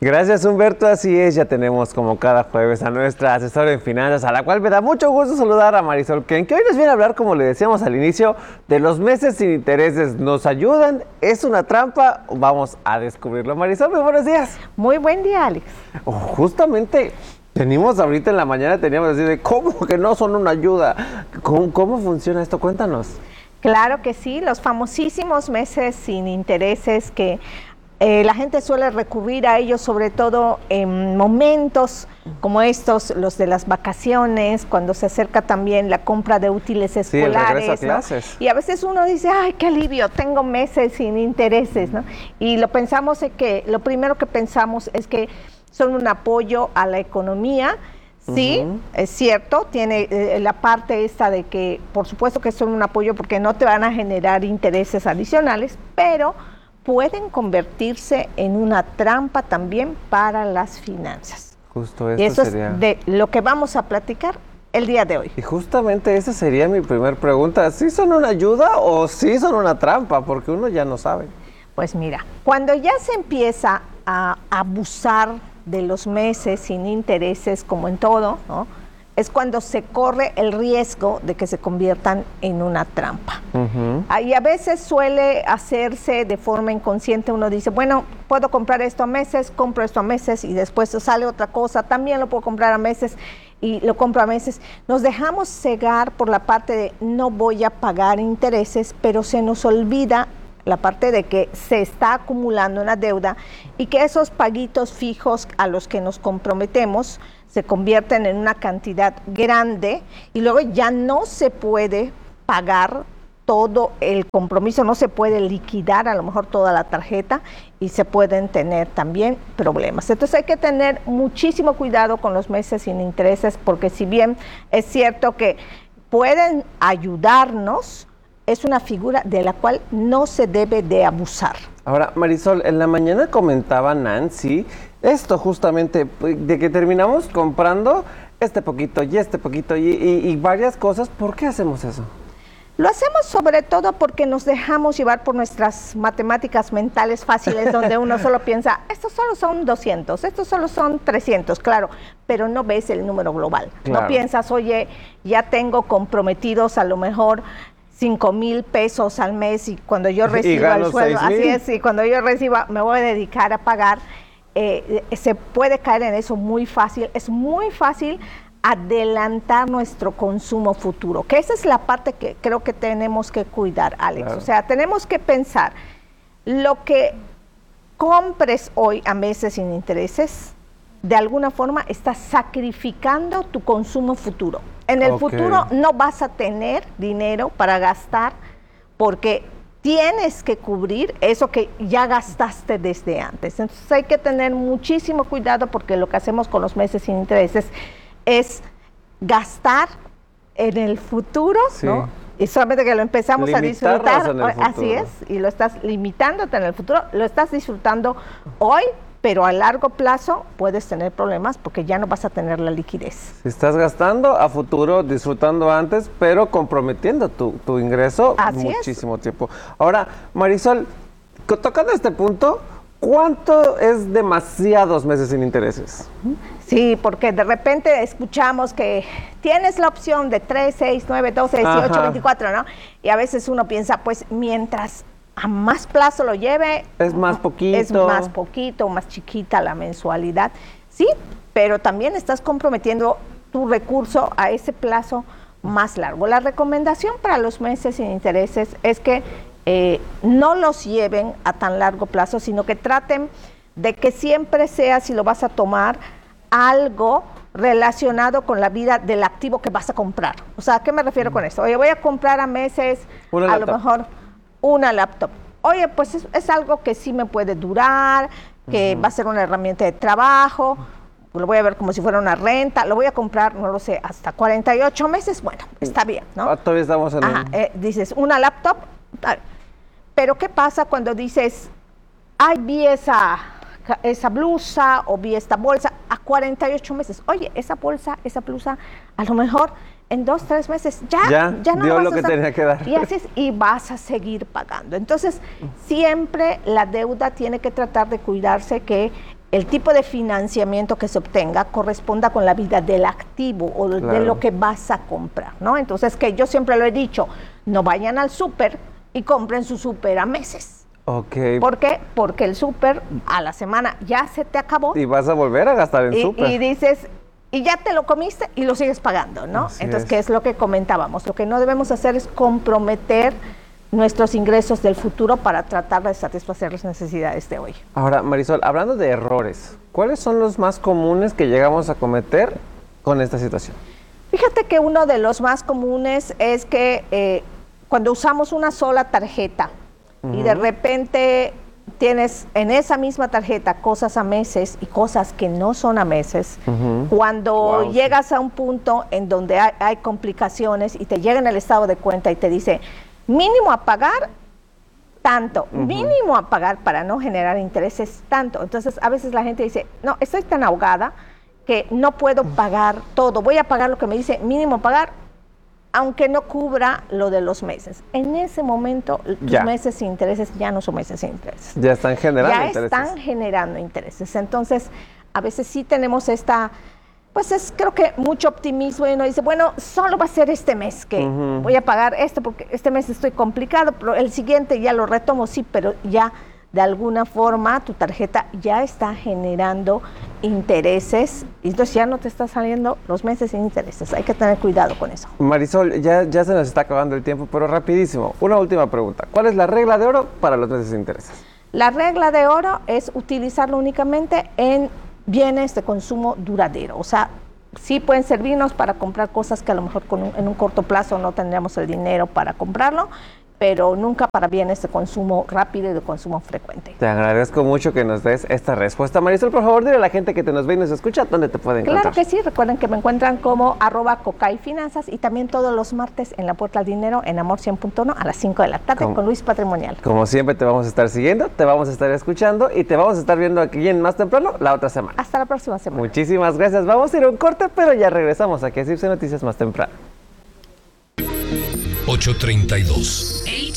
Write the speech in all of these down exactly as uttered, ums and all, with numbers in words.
Gracias, Humberto. Así es, ya tenemos como cada jueves a nuestra asesora en finanzas, a la cual me da mucho gusto saludar a Marisol Ken, que hoy nos viene a hablar, como le decíamos al inicio, de los meses sin intereses. ¿Nos ayudan? ¿Es una trampa? Vamos a descubrirlo. Marisol, muy buenos días. Muy buen día, Alex. Oh, justamente, venimos ahorita en la mañana, teníamos que decir, de ¿cómo que no son una ayuda? ¿Cómo, cómo funciona esto? Cuéntanos. Claro que sí, los famosísimos meses sin intereses que Eh, la gente suele recurrir a ellos, sobre todo en momentos como estos, los de las vacaciones, cuando se acerca también la compra de útiles escolares. Sí, el regreso a clases. ¿No? Y a veces uno dice, ay, qué alivio, tengo meses sin intereses, ¿no? Y lo pensamos es que, lo primero que pensamos es que son un apoyo a la economía. Sí, uh-huh. Es cierto, tiene eh, la parte esta de que, por supuesto que son un apoyo porque no te van a generar intereses adicionales, pero pueden convertirse en una trampa también para las finanzas. Justo esto y eso sería... es de lo que vamos a platicar el día de hoy. Y justamente esa sería mi primera pregunta. ¿Sí son una ayuda o sí son una trampa? Porque uno ya no sabe. Pues mira, cuando ya se empieza a abusar de los meses sin intereses, como en todo, ¿no?, es cuando se corre el riesgo de que se conviertan en una trampa. Uh-huh. Y a veces suele hacerse de forma inconsciente, uno dice, bueno, puedo comprar esto a meses, compro esto a meses y después sale otra cosa, también lo puedo comprar a meses y lo compro a meses. Nos dejamos cegar por la parte de no voy a pagar intereses, pero se nos olvida la parte de que se está acumulando una deuda y que esos paguitos fijos a los que nos comprometemos se convierten en una cantidad grande y luego ya no se puede pagar todo el compromiso, no se puede liquidar a lo mejor toda la tarjeta y se pueden tener también problemas. Entonces hay que tener muchísimo cuidado con los meses sin intereses porque si bien es cierto que pueden ayudarnos, es una figura de la cual no se debe de abusar. Ahora, Marisol, en la mañana comentaba Nancy esto justamente, de que terminamos comprando este poquito y este poquito y, y, y varias cosas. ¿Por qué hacemos eso? Lo hacemos sobre todo porque nos dejamos llevar por nuestras matemáticas mentales fáciles, donde uno solo piensa, estos solo son doscientos, estos solo son trescientos, claro, pero no ves el número global. Claro. No piensas, oye, ya tengo comprometidos a lo mejor cinco mil pesos al mes y cuando yo reciba el sueldo, así es, y cuando yo reciba me voy a dedicar a pagar, eh, se puede caer en eso muy fácil, es muy fácil adelantar nuestro consumo futuro, que esa es la parte que creo que tenemos que cuidar, Alex. Claro. O sea, tenemos que pensar, lo que compres hoy a meses sin intereses, de alguna forma estás sacrificando tu consumo futuro. En el okay. futuro no vas a tener dinero para gastar porque tienes que cubrir eso que ya gastaste desde antes. Entonces hay que tener muchísimo cuidado porque lo que hacemos con los meses sin intereses es gastar en el futuro, sí, ¿no? Y solamente que lo empezamos a disfrutar, así es, y lo estás limitándote en el futuro, lo estás disfrutando hoy, pero a largo plazo puedes tener problemas porque ya no vas a tener la liquidez. Si estás gastando a futuro, disfrutando antes, pero comprometiendo tu, tu ingreso así muchísimo es. tiempo. Ahora, Marisol, tocando este punto, ¿cuánto es demasiados meses sin intereses? Sí, porque de repente escuchamos que tienes la opción de tres, seis, nueve, doce, dieciocho, veinticuatro, ¿no? Y a veces uno piensa, pues mientras a más plazo lo lleve, es más poquito. Es más poquito, más chiquita la mensualidad. Sí, pero también estás comprometiendo tu recurso a ese plazo más largo. La recomendación para los meses sin intereses es que eh, no los lleven a tan largo plazo, sino que traten de que siempre sea, si lo vas a tomar, algo relacionado con la vida del activo que vas a comprar. O sea, ¿a qué me refiero mm. con esto? Oye, voy a comprar a meses, Una a laptop. lo mejor una laptop. Oye, pues es, es algo que sí me puede durar, que uh-huh. va a ser una herramienta de trabajo, lo voy a ver como si fuera una renta, lo voy a comprar, no lo sé, hasta cuarenta y ocho meses, bueno, está bien, ¿no? Ah, todavía estamos en Ajá, eh, dices, una laptop, pero ¿qué pasa cuando dices, ay, vi esa, esa blusa o vi esta bolsa a cuarenta y ocho meses? Oye, esa bolsa, esa blusa, a lo mejor en dos, tres meses, ya, ya, ya no dio vas lo a que hacer, tenía que dar. Y así es, y vas a seguir pagando. Entonces, siempre la deuda tiene que tratar de cuidarse que el tipo de financiamiento que se obtenga corresponda con la vida del activo o claro. de lo que vas a comprar, ¿no? Entonces, que yo siempre lo he dicho, no vayan al súper y compren su súper a meses. Ok. ¿Por qué? Porque el súper a la semana ya se te acabó. Y vas a volver a gastar en súper. Y dices, y ya te lo comiste y lo sigues pagando, ¿no? Así Entonces, es. ¿qué es lo que comentábamos? Lo que no debemos hacer es comprometer nuestros ingresos del futuro para tratar de satisfacer las necesidades de hoy. Ahora, Marisol, hablando de errores, ¿cuáles son los más comunes que llegamos a cometer con esta situación? Fíjate que uno de los más comunes es que eh, cuando usamos una sola tarjeta uh-huh. y de repente tienes en esa misma tarjeta cosas a meses y cosas que no son a meses, uh-huh. cuando wow, llegas sí. a un punto en donde hay, hay complicaciones y te llega en el estado de cuenta y te dice mínimo a pagar tanto, uh-huh. mínimo a pagar para no generar intereses tanto. Entonces a veces la gente dice, no, estoy tan ahogada que no puedo pagar todo, voy a pagar lo que me dice mínimo a pagar, aunque no cubra lo de los meses. En ese momento, tus ya. meses sin intereses ya no son meses sin intereses. Ya están generando ya intereses. Ya están generando intereses. Entonces, a veces sí tenemos esta, pues es creo que mucho optimismo y uno dice, bueno, solo va a ser este mes que uh-huh. voy a pagar esto porque este mes estoy complicado, pero el siguiente ya lo retomo, sí, pero ya de alguna forma tu tarjeta ya está generando intereses y entonces ya no te está saliendo los meses sin intereses. Hay que tener cuidado con eso. Marisol, ya, ya se nos está acabando el tiempo, pero rapidísimo, una última pregunta. ¿Cuál es la regla de oro para los meses sin intereses? La regla de oro es utilizarlo únicamente en bienes de consumo duradero. O sea, sí pueden servirnos para comprar cosas que a lo mejor con un, en un corto plazo no tendríamos el dinero para comprarlo, pero nunca para bienes de consumo rápido y de consumo frecuente. Te agradezco mucho que nos des esta respuesta. Marisol, por favor, dile a la gente que te nos ve y nos escucha dónde te pueden encontrar. Claro que sí, recuerden que me encuentran como arroba Cocay Finanzas y también todos los martes en La Puerta al Dinero en Amor cien punto uno a las cinco de la tarde como, con Luis Patrimonial. Como siempre te vamos a estar siguiendo, te vamos a estar escuchando y te vamos a estar viendo aquí en Más Temprano la otra semana. Hasta la próxima semana. Muchísimas gracias. Vamos a ir a un corte, pero ya regresamos aquí a Cipse Noticias Más Temprano. ocho treinta y dos.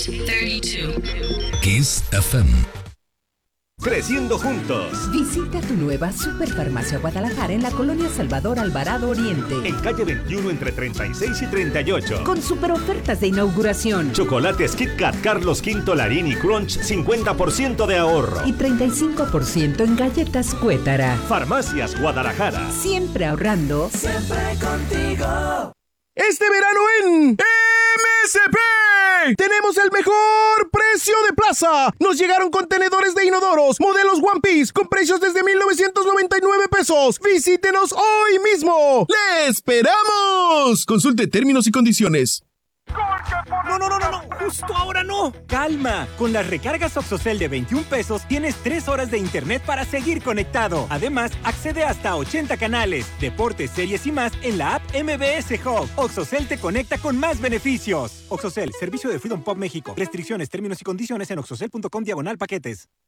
Kiss F M. Creciendo juntos. Visita tu nueva Superfarmacia Guadalajara en la colonia Salvador Alvarado Oriente. En calle veintiuno entre treinta y seis y treinta y ocho. Con super ofertas de inauguración. Chocolates Kit Kat, Carlos V, Larín y Crunch, cincuenta por ciento de ahorro. Y treinta y cinco por ciento en galletas Cuétara. Farmacias Guadalajara. Siempre ahorrando. Siempre contigo. Este verano en M S P tenemos el mejor precio de plaza. Nos llegaron contenedores de inodoros, modelos One Piece, con precios desde mil novecientos noventa y nueve pesos. Visítenos hoy mismo. ¡Le esperamos! Consulte términos y condiciones. No, no, no, no, no, justo ahora no. Calma, con las recargas Oxocel de veintiún pesos tienes tres horas de internet para seguir conectado. Además, accede hasta ochenta canales, deportes, series y más en la app M B S Hub. Oxocel te conecta con más beneficios. Oxocel, servicio de Freedom Pop México. Restricciones, términos y condiciones en oxocel punto com diagonal paquetes.